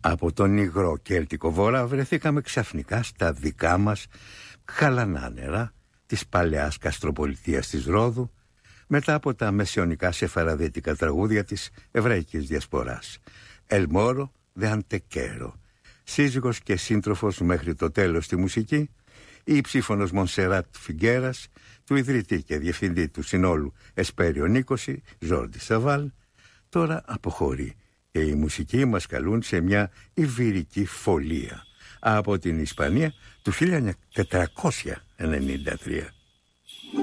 Από τον υγρό κέλτικο βορρά βρεθήκαμε ξαφνικά στα δικά μας χαλανά νερά της παλαιάς καστροπολιτείας της Ρόδου, μετά από τα μεσαιωνικά σεφαραδίτικα τραγούδια της εβραϊκής διασποράς. El Moro de Antequero, σύζυγος και σύντροφος μέχρι το τέλος στη μουσική, η ψήφωνος Μονσεράτ Φιγκέρας, του ιδρυτή και διευθυντή του συνόλου Εσπέριο Νίκωση, Ζόρντι Σαβάλ, τώρα αποχωρεί και οι μουσικοί μας καλούν σε μια ιβηρική φωλία από την Ισπανία του 1493.